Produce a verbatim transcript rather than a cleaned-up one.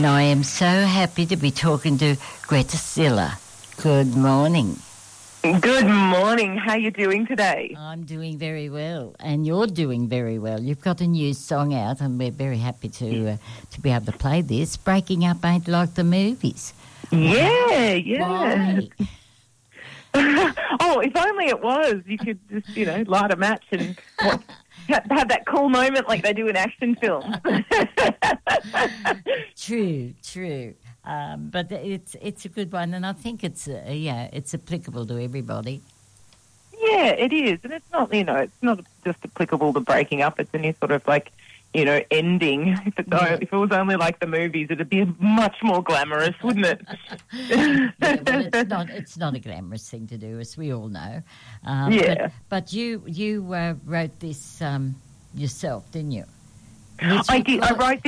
and I am so happy to be talking to Greta Siller. Good morning. Good morning. How are you doing today? I'm doing very well, and you're doing very well. You've got a new song out, and we're very happy to uh, to be able to play this. Breaking Up Ain't Like the Movies. Yeah, yeah. Why? Oh, if only it was. You could just, you know, light a match and what, have that cool moment like they do in action films. True, true. Um, but it's it's a good one, and I think it's uh, yeah, it's applicable to everybody. Yeah, it is, and it's not, you know, it's not just applicable to breaking up. It's any sort of like, you know, ending. If it, Yeah. if it was only like the movies, it'd be much more glamorous, wouldn't it? Yeah, well, it's not it's not a glamorous thing to do, as we all know. Um, Yeah. But, but you you uh, wrote this um, yourself, didn't you? I did. I wrote